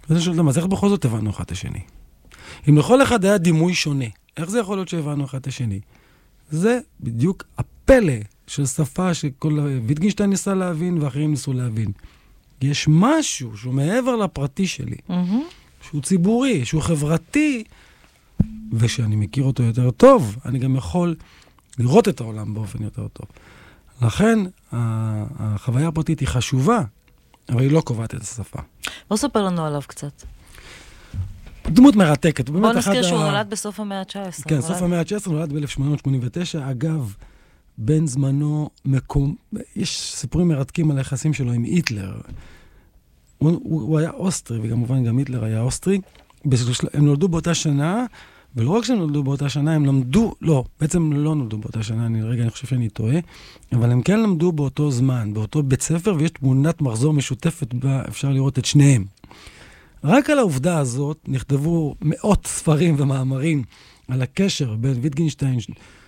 ואני שואל, אז איך בכל זאת הבנו אחד את השני? אם לכל אחד היה דימוי שונה, איך זה יכול להיות שהבנו אחד את השני? זה בדיוק הפלא של שפה שכל ויטגנשטיין ניסה להבין ואחרים ניסו להבין. יש משהו שהוא מעבר לפרטי שלי, שהוא ציבורי, שהוא חברתי, ושאני מכיר אותו יותר טוב, אני גם יכול לראות את העולם באופן יותר טוב. לכן, החוויה הפרטית היא חשובה, אבל היא לא קובעת את השפה. בוא ספר לנו עליו קצת. דמות מרתקת. בוא נזכיר שהוא נולד בסוף המאה ה-19. כן, סוף המאה ה-19, נולד ב-1889. אגב, בן זמנו יש סיפורים מרתקים על היחסים שלו עם היטלר. הוא היה אוסטרי, וכמובן גם היטלר היה אוסטרי. הם נולדו באותה שנה, ולא רק שהם נולדו באותה שנה, הם למדו, בעצם לא נולדו באותה שנה, אני חושב שאני טועה, אבל הם כן למדו באותו זמן, באותו בית ספר, ויש תמונת מחזור משותפת בה אפשר לראות את שניהם. רק על העובדה הזאת נכתבו מאות ספרים ומאמרים על הקשר בין ויטגנשטיין,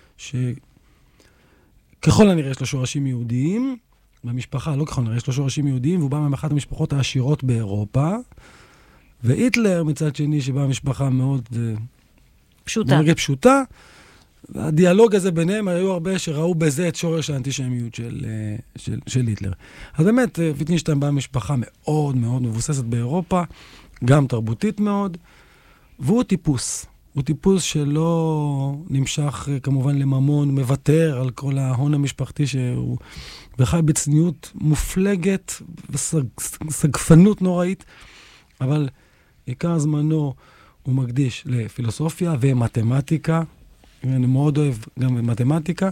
שככל הנראה יש לו שורשים יהודיים, במשפחה לא ככל נראה יש לו שורשים יהודיים, והוא בא מאחת המשפחות העשירות באירופה, והיטלר מצד שני שבא משפחה מאוד פשוטה, והדיאלוג הזה ביניהם היו הרבה שראו בזה את שורש האנטישמיות של היטלר. אז באמת, ויטגנשטיין בא משפחה מאוד מאוד מבוססת באירופה, גם תרבותית מאוד, והוא טיפוס. הוא טיפוס שלא נמשך כמובן לממון, מוותר על כל ההון המשפחתי שהוא וחי בצניעות מופלגת וסגפנות נוראית, אבל עיקר זמנו הוא מקדיש לפילוסופיה ומתמטיקה, אני מאוד אוהב גם מתמטיקה,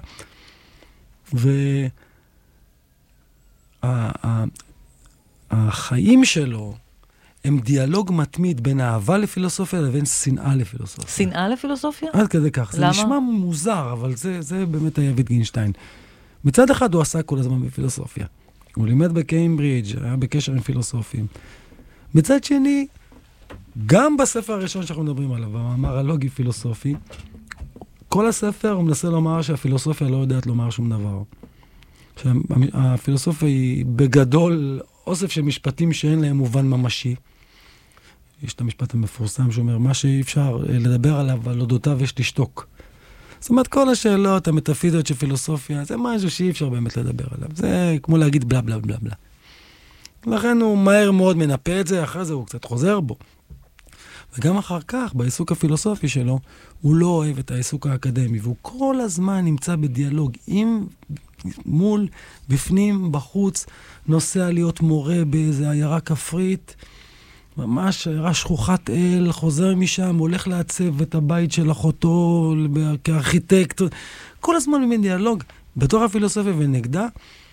והחיים שלו הם דיאלוג מתמיד בין אהבה לפילוסופיה לבין שנאה לפילוסופיה. שנאה לפילוסופיה? עד כדי כך. למה? זה נשמע מוזר, אבל זה באמת היה ויטגנשטיין. מצד אחד הוא עשה כל הזמן בפילוסופיה. הוא לימד בקיימברידג', היה בקשר עם פילוסופים. מצד שני, גם בספר הראשון שאנחנו מדברים עליו, המאמר הלוגי פילוסופי, כל הספר הוא מנסה לומר שהפילוסופיה לא יודעת לומר שום דבר. שהפילוסופיה היא בגדול אוסף של משפטים שאין להם מובן ממשי. יש את המשפט המפורסם שאומר, מה שאי אפשר לדבר עליו, על אודותיו יש לשתוק. זאת אומרת, כל השאלות המטאפיזיות של פילוסופיה, זה משהו שאי אפשר באמת לדבר עליו. זה כמו להגיד בלה בלה בלה בלה. לכן הוא מהר מאוד מנפה את זה, אחרי זה הוא קצת חוזר בו. וגם אחר כך, בעיסוק הפילוסופי שלו, הוא לא אוהב את העיסוק האקדמי, והוא כל הזמן נמצא בדיאלוג עם, מול, בפנים, בחוץ, נוסע להיות מורה באיזה עיירה כפרית, ממש עיירה שכוחת אל, חוזר משם, הולך לעצב את הבית של אחותו כארכיטקט, כל הזמן במין דיאלוג, בתור הפילוסופיה ונגדה,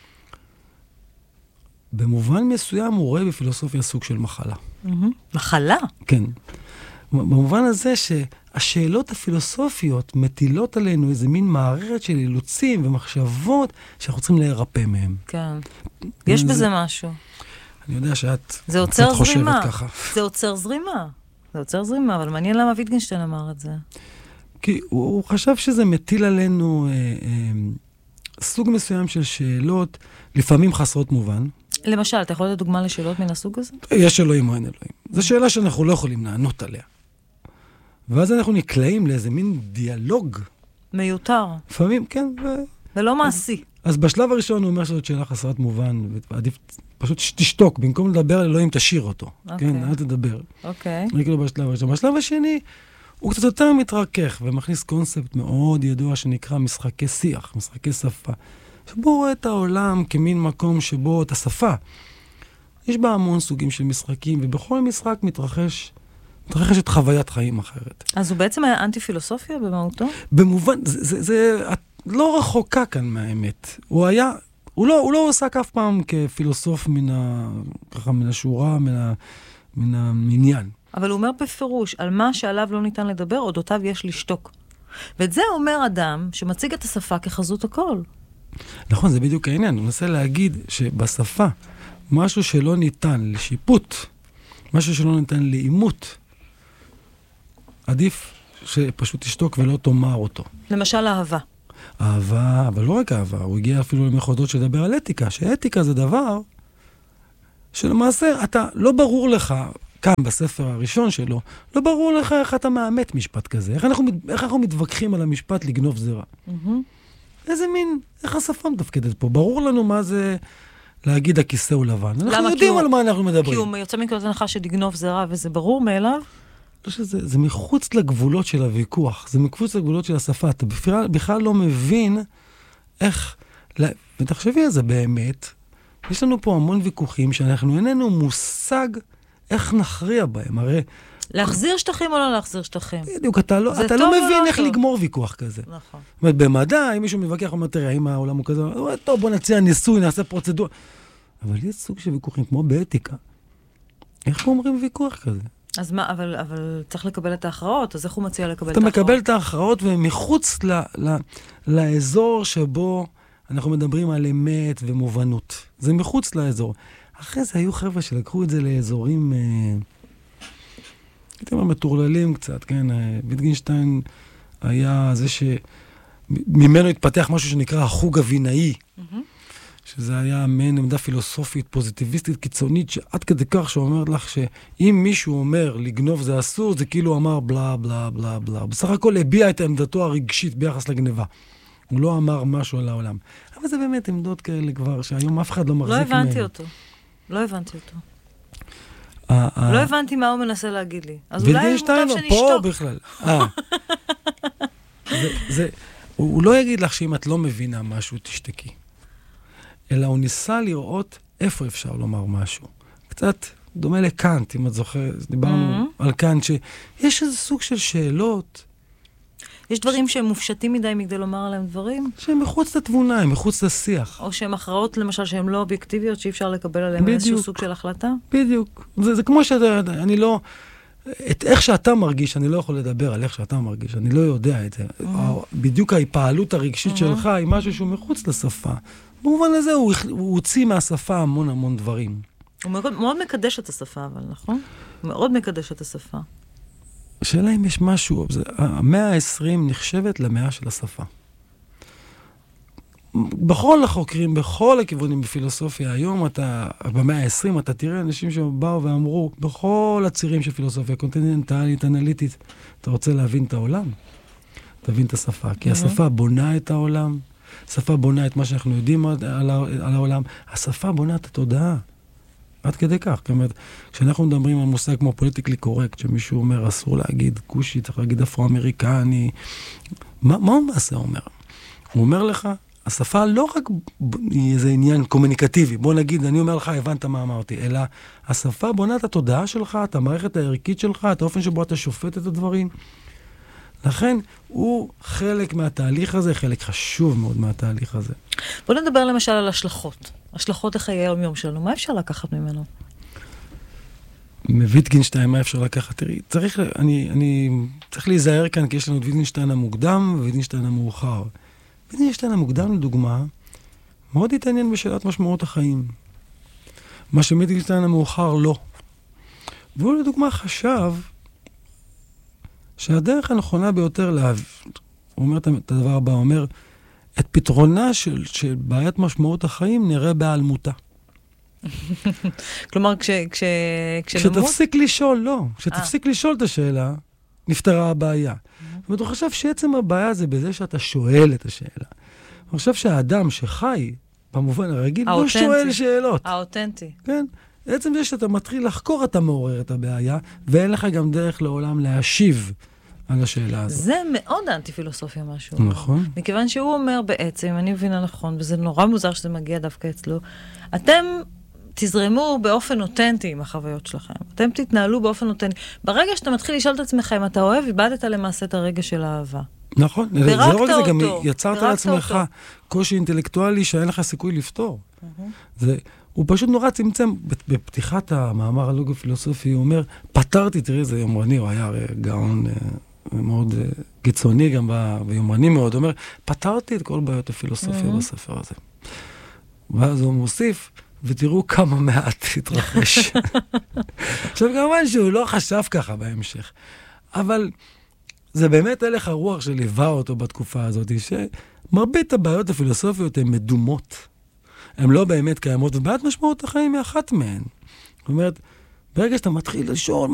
במובן מסוים הוא רואה בפילוסופיה סוג של מחלה. מחלה? כן. במובן הזה שהשאלות הפילוסופיות מטילות עלינו איזה מין מערכת של אילוצים ומחשבות שאנחנו צריכים להירפא מהם. כן. יש בזה משהו. אני יודע שאת קצת חושבת ככה. זה עוצר זרימה. זה עוצר זרימה, אבל מעניין למה ויטגנשטיין אמר את זה. כי הוא חשב שזה מטיל עלינו סוג מסוים של שאלות, לפעמים חסרות מובן. למשל, אתה יכול לתת דוגמה לשאלות מן הסוג הזה? יש אלוהים או אין אלוהים. זו שאלה שאנחנו לא יכולים לענות עליה. ואז אנחנו נקלעים לאיזה מין דיאלוג. מיותר. לפעמים, כן. ולא מעשי. אז בשלב הראשון הוא אומר שזאת שאלה חסרת מובן, ועדיף פשוט שתשתוק, במקום לדבר על אלוהים תשאיר אותו. כן, אל תדבר. אוקיי. רק לא בשלב הראשון. בשלב השני, הוא קצת יותר מתרכך, ומכניס קונספט מאוד ידוע שנקרא משחקי שיח, משחקי שפה. שבו הוא רואה את העולם כמין מקום שבו את השפה. יש בה המון סוגים של משחקים, ובכל משחק מתרחשת חוויית חיים אחרת. אז הוא בעצם היה אנטי-פילוסופיה במהותו? במובן, זה לא רחוקה כאן מהאמת. הוא לא עסק אף פעם כפילוסוף מן השורה, מן המניין. אבל הוא אומר בפירוש, על מה שעליו לא ניתן לדבר, אודותיו יש לשתוק. ואת זה אומר אדם שמציג את השפה כחזות הכל. נכון, זה בדיוק העניין. הוא מנסה להגיד שבשפה, משהו שלא ניתן לשיפוט, משהו שלא ניתן לאימות, עדיף שפשוט תשתוק ולא תאמר אותו. למשל אהבה. אהבה, אבל לא רק אהבה, הוא הגיע אפילו למחוזות שדבר על אתיקה, שאתיקה זה דבר שלמעשה אתה לא ברור לך כאן בספר הראשון שלו, לא ברור לך איך אתה מאמת משפט כזה. איך אנחנו מתווכחים על המשפט לגנוב זרע. איזה מין, איך השפה מתפקדת פה? ברור לנו מה זה להגיד הכיסא הוא לבן. אנחנו יודעים על מה אנחנו מדברים. כי הוא יוצא מנקודת הנחה שלגנוב זרע, וזה ברור מאליו? לא שזה מחוץ לגבולות של הוויכוח, זה מחוץ לגבולות של השפה. אתה בכלל לא מבין איך, ותחשבי על זה באמת, יש לנו פה המון ויכוחים שאנחנו איננו מושג איך נכריע בהם. הרי להחזיר שטחים או לא להחזיר שטחים? בדיוק, אתה לא מבין איך לגמור ויכוח כזה. נכון. זאת אומרת, במדע, אם מישהו מתווכח, אומר, תראה, אם העולם הוא כזה, טוב, בוא נציע ניסוי, נעשה פרוצדורה. אבל יש סוג של ויכוחים, כמו באתיקה. איך אומרים ויכוח כזה? אז מה, אבל צריך לקבל את ההכרעות, אז איך הוא מציע לקבל את אתה ההכרעות? מקבל את ההכרעות, ומחוץ לאזור שבו אנחנו מדברים על אמת ומובנות. זה מחוץ לאזור. אחרי זה היו חבר'ה שלקחו את זה לאזורים, הייתי אומר, מטורללים קצת, כן? ויטגנשטיין היה זה שממנו התפתח משהו שנקרא החוג הבינאי, שזה היה מעין עמדה פילוסופית, פוזיטיביסטית, קיצונית, שעד כדי כך שאומרת לך שאם מישהו אומר לגנוב זה אסור, זה כאילו אמר בלה בלה בלה בלה. בסך הכל הביע את עמדתו הרגשית ביחס לגניבה. הוא לא אמר משהו על העולם. אבל זה באמת עמדות כאלה כבר, שהיום אף אחד לא מחזיק מהם. לא הבנתי אותו. לא הבנתי מה הוא מנסה להגיד לי. אז אולי הוא מוטב שנשתוק. פה בכלל. הוא לא יגיד לך שאם את לא מבינה משהו, תשתקי. אלא הוא ניסה לראות איפה אפשר לומר משהו. קצת דומה לקאנט, אם את זוכרת, דיברנו על קאנט, שיש איזה סוג של שאלות. יש דברים שהם מופשטים מדי מכדי לומר עליהם דברים? שהם מחוץ לתבונה, הם מחוץ לשיח. או שהם הכרעות, למשל, שהן לא אובייקטיביות, שאי אפשר לקבל עליהם איזשהו סוג של החלטה? בדיוק. זה כמו אני לא... את איך שאתה מרגיש, אני לא יכול לדבר על איך שאתה מרגיש, אני לא יודע את זה. בדיוק ההתפעלות הרגשית שלך היא משהו שהוא מחוץ לשפה. במובן הזה הוא הוציא מהשפה המון דברים. הוא מאוד מקדש את השפה, אבל נכון? הוא מאוד מקדש את השפה. השאלה אם יש משהו, המאה ה-20 נחשבת למאה של השפה. בכל החוקרים, בכל הכיוונים בפילוסופיה, היום במאה ה-20 אתה תראה אנשים שבאו ואמרו, בכל הצירים של פילוסופיה, קונטיננטלית, אנליטית, אתה רוצה להבין את העולם? תבין את השפה, כי השפה בונה את העולם, השפה בונה את מה שאנחנו יודעים על העולם, השפה בונה את התודעה. עד כדי כך, זאת אומרת, כשאנחנו מדברים על מושג כמו פוליטיקלי קורקט, שמישהו אומר, אסור להגיד כושי, צריך להגיד אפרו-אמריקני, מה הוא מעשה אומר? הוא אומר לך, השפה לא רק איזה עניין קומוניקטיבי, בוא נגיד, אני אומר לך, הבנת מה אמרתי, אלא השפה בונה את התודעה שלך, את המערכת הערכית שלך, את האופן שבו אתה שופט את הדברים. לכן, הוא חלק מהתהליך הזה, חלק חשוב מאוד מהתהליך הזה. בוא נדבר למשל על השלכות. השלכות לחיי היום-יום שלנו. מה אפשר לקחת ממנו? מוויטגנשטיין, מה אפשר לקחת? תראי, אני צריך להיזהר כאן, כי יש לנו את ויטגנשטיין המוקדם וויטגנשטיין המאוחר. ויטגנשטיין המוקדם, לדוגמה, מאוד התעניין בשאלת משמעות החיים. מה שוויטגנשטיין המאוחר לא. והוא לדוגמה חשב שהדרך הנכונה ביותר הוא אומר את הדבר הבא, הוא אומר, את פתרונה של בעיית משמעות החיים נראה בהיעלמותה. כלומר, כשתפסיק לשאול, לא. כשתפסיק לשאול את השאלה, נפתרה הבעיה. ואתה חושב שעצם הבעיה זה בזה שאתה שואל את השאלה. אני חושב שהאדם שחי, במובן הרגיל, לא שואל שאלות. האותנטי. כן. בעצם זה שאתה מתחיל לחקור, אתה מעורר את הבעיה, ואין לך גם דרך לעולם להשיב על השאלה הזאת. זה מאוד אנטי-פילוסופיה משהו. נכון. מכיוון שהוא אומר בעצם, אני מבינה נכון, וזה נורא מוזר שזה מגיע דווקא אצלו, אתם תזרמו באופן אותנטי עם החוויות שלכם. אתם תתנהלו באופן אותנטי. ברגע שאתה מתחיל לשאול את עצמך אם אתה אוהב, איבדת למעשה את הרגע של האהבה. נכון. זה לא רק זה, גם יצרת לעצמך קושי אינטלקטואלי שאין לך סיכוי לפתור. הוא פשוט נורא צמצם, בפתיחת המאמר הלוגו-פילוסופי, הוא אומר, פתרתי, תראי, זה יומרני, הוא היה גאון מאוד קיצוני גם ויומרני מאוד, הוא אומר, פתרתי את כל בעיות הפילוסופיה בספר הזה. ואז הוא מוסיף, ותראו כמה מעט התרחש. עכשיו, כמובן שהוא לא חשב ככה בהמשך, אבל זה באמת הלך הרוח שליווה אותו בתקופה הזאת, שמרבית הבעיות הפילוסופיות הן מדומות. הן לא באמת קיימות, ובעיית משמעות החיים היא אחת מהן. זאת אומרת, ברגע שאתה מתחיל לשאול,